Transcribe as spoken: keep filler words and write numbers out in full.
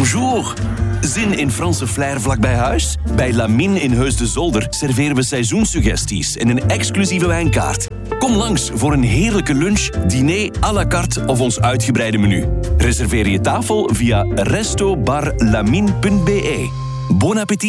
Bonjour. Zin in Franse flair vlakbij huis? Bij Lamine in Heus de Zolder serveren we seizoenssuggesties en een exclusieve wijnkaart. Kom langs voor een heerlijke lunch, diner à la carte of ons uitgebreide menu. Reserveer je tafel via resto bar lamine punt be. Bon appétit.